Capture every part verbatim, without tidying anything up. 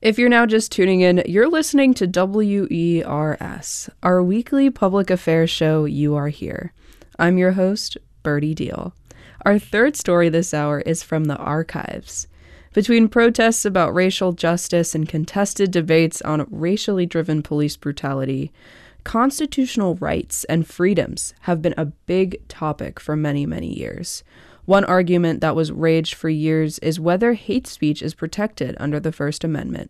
If you're now just tuning in, you're listening to W E R S, our weekly public affairs show, You Are Here. I'm your host, Birdie Deal. Our third story this hour is from the archives. Between protests about racial justice and contested debates on racially driven police brutality, constitutional rights and freedoms have been a big topic for many, many years. One argument that was raged for years is whether hate speech is protected under the First Amendment.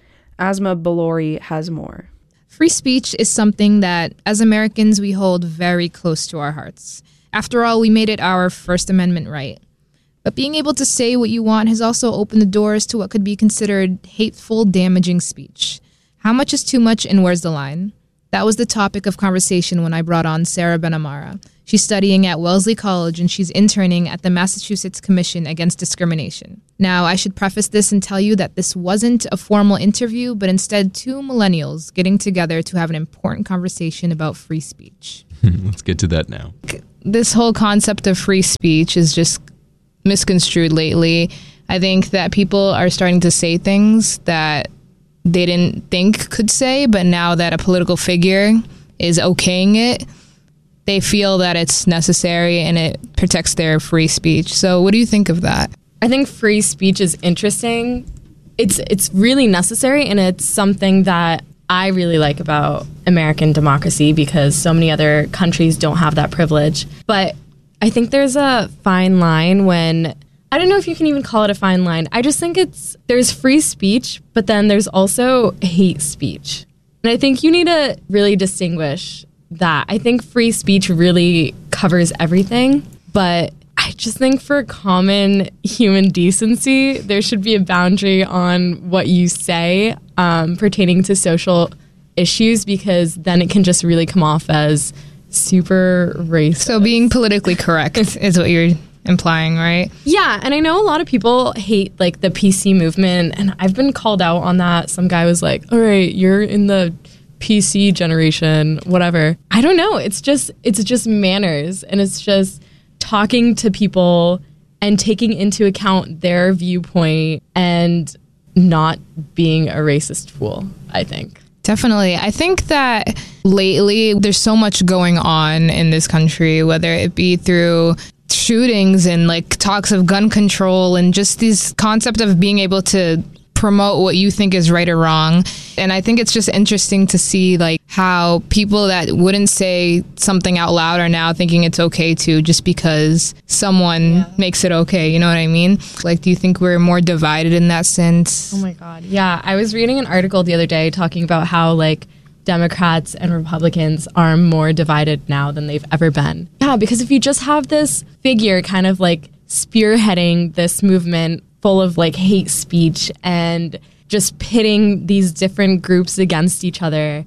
Asma Balori has more. Free speech is something that, as Americans, we hold very close to our hearts. After all, we made it our First Amendment right. But being able to say what you want has also opened the doors to what could be considered hateful, damaging speech. How much is too much and where's the line? That was the topic of conversation when I brought on Sarah Benamara. She's studying at Wellesley College and she's interning at the Massachusetts Commission Against Discrimination. Now, I should preface this and tell you that this wasn't a formal interview, but instead two millennials getting together to have an important conversation about free speech. Let's get to that now. This whole concept of free speech is just misconstrued lately. I think that people are starting to say things that they didn't think could say, but now that a political figure is okaying it, they feel that it's necessary and it protects their free speech. So what do you think of that? I think free speech is interesting. It's it's really necessary, and it's something that I really like about American democracy because so many other countries don't have that privilege. But I think there's a fine line when, I don't know if you can even call it a fine line. I just think it's, there's free speech, but then there's also hate speech. And I think you need to really distinguish that. I think free speech really covers everything, but I just think for common human decency, there should be a boundary on what you say um, pertaining to social issues, because then it can just really come off as super racist. So being politically correct is what you're implying, right? Yeah, and I know a lot of people hate like the P C movement, and I've been called out on that. Some guy was like, all right, you're in the P C generation, whatever. I don't know. It's just it's just manners, and it's just talking to people and taking into account their viewpoint and not being a racist fool, I think. Definitely. I think that lately there's so much going on in this country, whether it be through shootings and like talks of gun control and just this concept of being able to promote what you think is right or wrong. And I think it's just interesting to see like how people that wouldn't say something out loud are now thinking it's okay to, just because someone yeah. makes it okay. You know what I mean? Like, do you think we're more divided in that sense? Oh my God. Yeah. I was reading an article the other day talking about how like Democrats and Republicans are more divided now than they've ever been. Yeah, because if you just have this figure kind of like spearheading this movement full of like hate speech and just pitting these different groups against each other,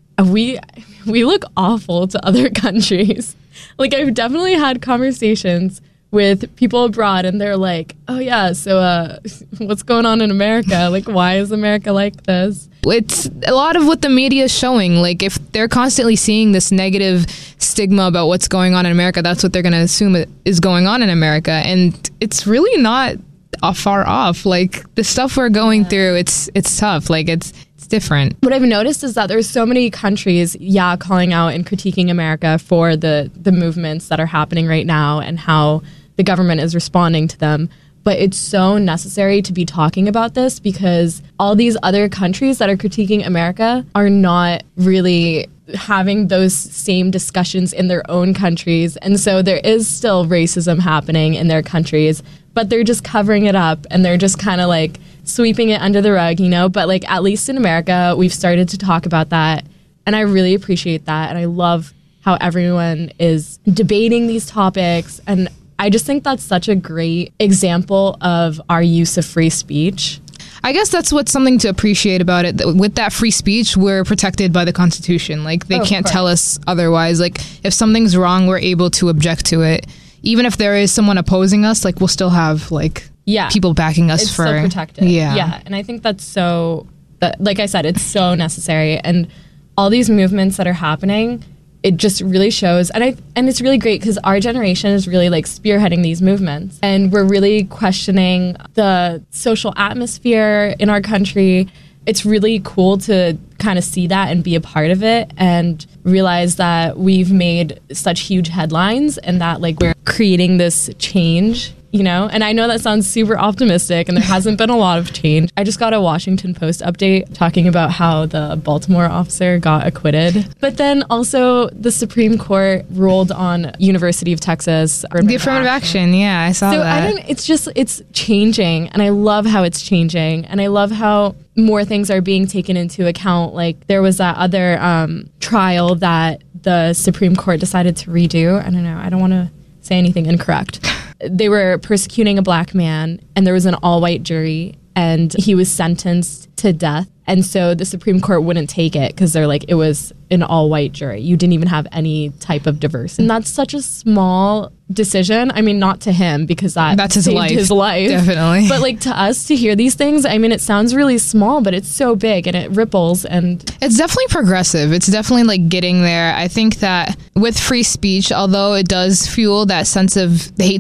we we look awful to other countries. Like, I've definitely had conversations with people abroad and they're like, oh yeah, so uh, what's going on in America? Like, why is America like this? It's a lot of what the media is showing. Like, if they're constantly seeing this negative stigma about what's going on in America, that's what they're going to assume is going on in America. And it's really not far off. Like, the stuff we're going yeah. through, it's it's tough. Like, it's it's different. What I've noticed is that there's so many countries, yeah, calling out and critiquing America for the the movements that are happening right now and how the government is responding to them. But it's so necessary to be talking about this because all these other countries that are critiquing America are not really having those same discussions in their own countries. And so there is still racism happening in their countries, but they're just covering it up and they're just kind of like sweeping it under the rug, you know? But like, at least in America, we've started to talk about that. And I really appreciate that. And I love how everyone is debating these topics. And I just think that's such a great example of our use of free speech. I guess that's what's something to appreciate about it. With that free speech, we're protected by the Constitution. Like, they oh, can't tell us otherwise. Like, if something's wrong, we're able to object to it. Even if there is someone opposing us, like, we'll still have, like, yeah, people backing us it's for... It's so protected. Yeah. Yeah, and I think that's so... That, like I said, it's so necessary. And all these movements that are happening, it just really shows, and I and it's really great because our generation is really like spearheading these movements, and we're really questioning the social atmosphere in our country. It's really cool to kind of see that and be a part of it and realize that we've made such huge headlines and that like we're creating this change, you know? And I know that sounds super optimistic and there hasn't been a lot of change. I just got a Washington Post update talking about how the Baltimore officer got acquitted. But then also the Supreme Court ruled on University of Texas. The affirmative action. Yeah, I saw so that. I don't, it's just, it's changing. And I love how it's changing. And I love how more things are being taken into account. Like there was that other um, trial that the Supreme Court decided to redo. I don't know. I don't want to say anything incorrect. They were persecuting a black man and there was an all-white jury and he was sentenced to death. And so the Supreme Court wouldn't take it because they're like, it was an all-white jury. You didn't even have any type of diversity. And that's such a small decision. I mean, not to him because that that's his saved life. his life. Definitely. But like to us to hear these things, I mean, it sounds really small, but it's so big and it ripples. And it's definitely progressive. It's definitely like getting there. I think that with free speech, although it does fuel that sense of hate